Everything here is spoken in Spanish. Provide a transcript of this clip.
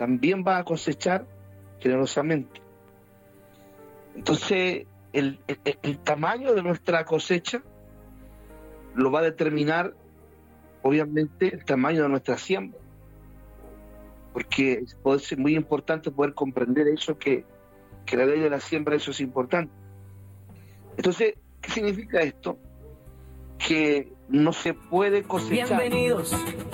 también va a cosechar generosamente. Entonces, el tamaño de nuestra cosecha lo va a determinar, obviamente, el tamaño de nuestra siembra, porque puede ser muy importante poder comprender eso, que la ley de la siembra, eso es importante. Entonces, ¿qué significa esto? Que no se puede cosechar. Bienvenidos